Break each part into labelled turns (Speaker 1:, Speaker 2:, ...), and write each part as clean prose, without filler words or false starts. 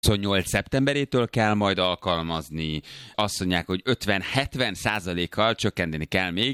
Speaker 1: 28 szeptemberétől kell majd alkalmazni. Azt mondják, hogy 50-70%-kal csökkenteni kell még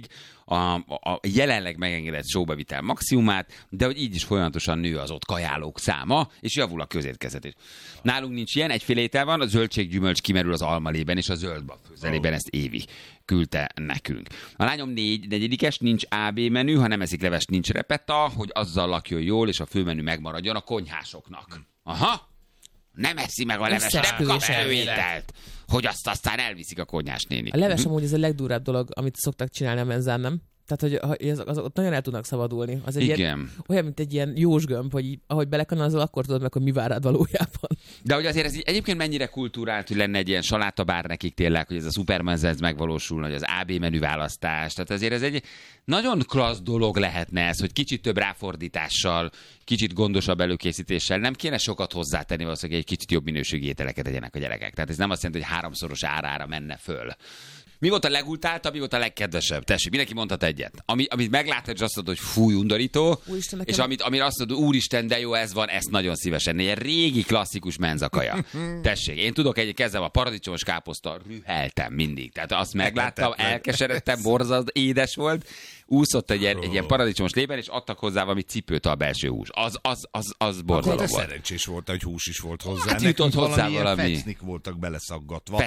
Speaker 1: a jelenleg megengedett sóbevitel maximumát, de hogy így is folyamatosan nő az ott kajálók száma, és javul a közétkeztetés. Nálunk nincs ilyen, egyféle étel van, a zöldséggyümölcs kimerül az almalében és a zöldbab főzelében, ezt Évi küldte nekünk. A lányom 4-es, nincs AB menü, ha nem eszik levest, nincs repetta, hogy azzal lakjon jól, és a főmenü megmaradjon a konyhásoknak. Aha! Nem eszi meg a leves, nem kap előételt, hogy azt aztán elviszik a konyhás néni.
Speaker 2: A leves amúgy ez a legdurább dolog, amit szoktak csinálni a menzán, nem? Tehát, hogy azok nagyon el tudnak szabadulni. Az egy ilyen, olyan, mint egy ilyen jósgömb, hogy ahogy belekanalazol, akkor tudod meg, hogy mi vár rád valójában.
Speaker 1: De hogy azért ez egyébként mennyire kultúrált, hogy lenne egy ilyen salátabár nekik tényleg, hogy ez a szupermenze megvalósul, hogy az AB menü választás. Tehát azért ez egy nagyon klassz dolog lehetne ez, hogy kicsit több ráfordítással, kicsit gondosabb előkészítéssel nem kéne sokat hozzátenni, valószínűleg egy kicsit jobb minőségű ételeket tegyenek a gyerekek. Tehát ez nem azt jelenti, hogy 3-szoros árára menne föl. Mi volt a legutáltabb, mi volt a legkedvesebb? Tessék, mindenki mondhat egyet. Amit meglátod, és azt mondod, hogy fúj, undorító,
Speaker 2: Úristen,
Speaker 1: és amire azt mondod, úristen, de jó, ez van, ezt nagyon szívesen. Egy régi klasszikus menzakaja. Tessék, én tudok kezdem a paradicsomos káposzta, rüheltem mindig. Tehát azt megláttam, elkeseredtem, borzasztó édes volt, úszott egy ilyen paradicsomos lében, és adtak hozzá valami cipőt a belső hús. Az borzalom volt.
Speaker 3: Szerencsés volt, hogy hús is volt hozzá.
Speaker 1: Hát jutott hozzá valami.
Speaker 3: Fecnik voltak beleszaggatva.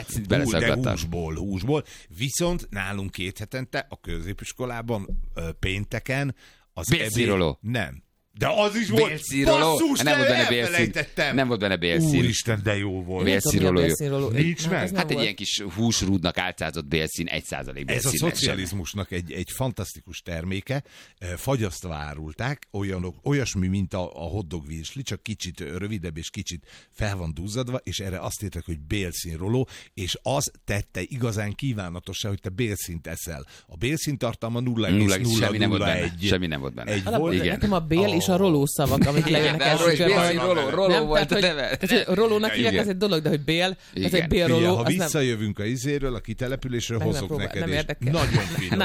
Speaker 1: De
Speaker 3: húsból. Viszont nálunk 2 hetente a középiskolában pénteken az
Speaker 1: bélszíroló.
Speaker 3: Nem. De az is volt.
Speaker 1: Basszus, nem volt benne bélszín. Nem volt benne bélszín.
Speaker 3: Úristen, de jó volt.
Speaker 1: Bélszíroló.
Speaker 3: Nincs meg.
Speaker 1: Hát egy ilyen kis húsrúdnak álcázott bélszín, 1% bélszín.
Speaker 3: Ez a szocializmusnak egy fantasztikus terméke. Fagyasztva árulták, olyasmi, mint a hotdog virsli, csak kicsit rövidebb és kicsit fel van duzzadva, és erre azt írták, hogy bélszínroló, és az tette igazán kívánatossá, hogy te bélszínt eszel. A bélszín tartalma 0,001.
Speaker 1: Semmi nem volt benne.
Speaker 2: Nekem a bél és a roló szavak, amik lejönnek elsősorban.
Speaker 1: Roló volt a neve.
Speaker 2: Rolónak hívják, ez egy dolog, de hogy bél, ez egy bélroló.
Speaker 3: Ha visszajövünk a izéről, a kitelepülésről, hozok neked is. Nagyon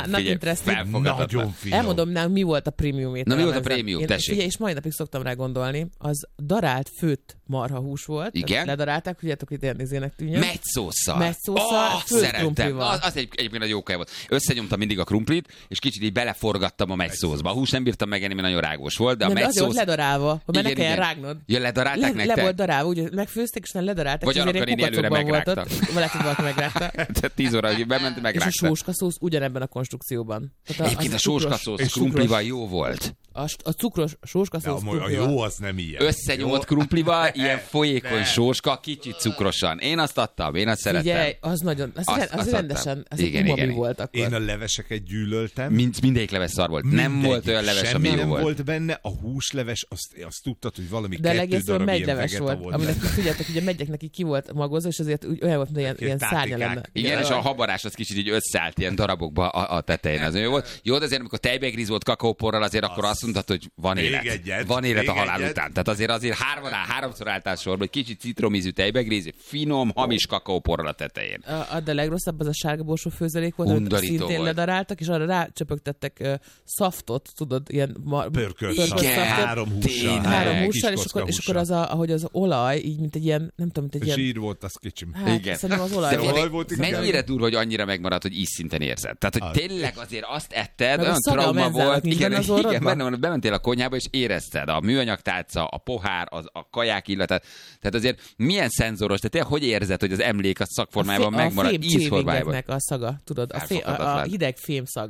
Speaker 3: finom. Nagyon finom.
Speaker 2: Elmondom, mi volt a prémium étel.
Speaker 1: Na, mi volt a prémium? Tessék.
Speaker 2: Figyelj, és mai napig szoktam rá gondolni, az darált főtt marhahús volt.
Speaker 1: Igen.
Speaker 2: Ledarálták, tudjátok, hogy ilyen nézének tűnjön.
Speaker 1: Meggyósszal, főtt krumplival. Az egyébként a jó kaj volt. Összenyomtam mindig a krumplit, és kicsit így beleforgattam a meggyószba. A hús nem bírtam megenni, mert nagyon rágos volt, de a meggyósz...
Speaker 2: Nem, ledarálva, hogy ne kelljen rágnod.
Speaker 1: Ja, ledarálták nektek?
Speaker 2: Le volt darálva, úgy megfőzték, és nem ledarálták.
Speaker 1: Vagy annak én előre megrágtam.
Speaker 2: Lehet, hogy valaki megrágta.
Speaker 1: Tehát 10 óra, hogy bement, megrágta.
Speaker 2: És a sóskaszósz ugyanebben a konstrukcióban.
Speaker 1: Egyébként a sóskaszósz krumplival jó volt.
Speaker 2: A cukros sóskaszósz krumplival.
Speaker 3: A jó az nem ilyen.
Speaker 1: Összenyomott krumplival, ilyen folyékony sóska, kicsit cukrosan. Én azt adtam, én azt szerettem.
Speaker 2: Figyelj, az nagyon, az rendesen, az umami volt akkor.
Speaker 3: Én a leveseket gyűlöltem.
Speaker 1: Mindegyik leves szar volt. Nem volt olyan leves, ami jó
Speaker 3: nem
Speaker 1: volt.
Speaker 3: volt benne, a húsleves, azt tudtad, hogy valami
Speaker 2: de
Speaker 3: 2 darab ilyen
Speaker 2: leves volt. Aminek tudjátok, hogy a megyek neki ki volt magozva, és azért olyan volt, mint ilyen szárnya lenne.
Speaker 1: Igen, és a habarás az kicsit így összeállt ilyen darabokba a tetején. Az jó volt. Jó, de azért amikor tejbegríz volt kakaóporral, azért akkor azt mondtad, hogy van élet. Van élet a halál után. Tehát azért 3-szor álltál sorba, hogy kicsit citromízű tejbegríz, finom, hamis kakaóporral a tetején.
Speaker 2: De legrosszabb az a sárga borsó főzelék volt, amit szintén ledaráltak, és arra rácsöpögtettek szaftot, tudod, ilyen
Speaker 3: pörkölt szaftot. 3
Speaker 2: hússal, és akkor az, ahogy az olaj, így mint egy ilyen, nem tudom, mint egy ilyen...
Speaker 3: Zsír volt, az kicsim.
Speaker 1: Igen.
Speaker 2: Szerintem az olaj
Speaker 3: volt.
Speaker 1: Mennyire durva, hogy annyira megmaradt, hogy ízszinten érzed. Tehát, hogy tényleg azért azt etted,
Speaker 2: olyan
Speaker 1: trauma volt.
Speaker 2: Igen,
Speaker 1: bementél a konyhába, és érezted a műanyagtálca, a pohár, a kaják illatát. Tehát azért milyen szenzoros, tehát tényleg hogy érzed, hogy az emlék a szakformájában megmarad, ízformájában.
Speaker 2: A szaga, tudod, a hideg fémszag.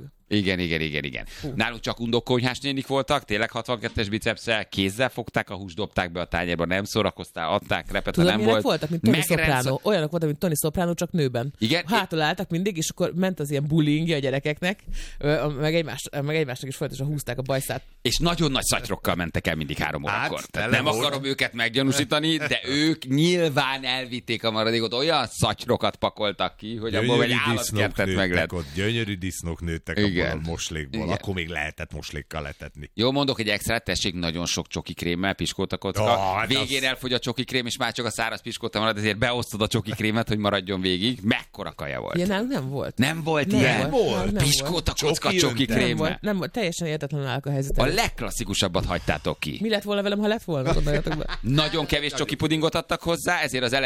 Speaker 1: Igen. Nálunk csak undokonyhás nénik voltak, tényleg 62-es bicepsszel, kézzel fogták a húst, dobták be a tányérba, nem szórakoztál, adták, repete nem volt.
Speaker 2: Voltak, mint Tony Soprano. Olyanok voltak, mint Tony Soprano, csak nőben.
Speaker 1: Igen?
Speaker 2: Hátul álltak mindig, és akkor ment az ilyen bullyingja a gyerekeknek, meg egymásnak is folyamatosan húzták a bajszát.
Speaker 1: És nagyon nagy szatyrokkal mentek el mindig 3 órakor. Tehát nem akarom őket meggyanúsítani, de ők nyilván elvitték a maradékot, olyan szatyrokat pakoltak ki, hogy abból egy állatkertet meg lett.
Speaker 3: Gyönyörű disznók nőttek a moslékból. Igen. Akkor még lehetett moslékkal letetni.
Speaker 1: Jó, mondok egy extra, tessék nagyon sok csoki krémmel, piskóta kocka. Végén elfogy a csoki krém, és már csak a száraz piskóta marad, ezért beosztod a csoki krémet, hogy maradjon végig. Mekkora kaja volt.
Speaker 2: Ja, nem volt.
Speaker 1: Nem volt ilyen? Piskóta kocka csoki krémmel.
Speaker 2: Nem volt. Teljesen értetlen állok a helyzet.
Speaker 1: A legklasszikusabbat hagytátok ki.
Speaker 2: Mi lett volna velem, ha lett volna?
Speaker 1: Nagyon kevés csoki pudingot adtak hozzá, ezért az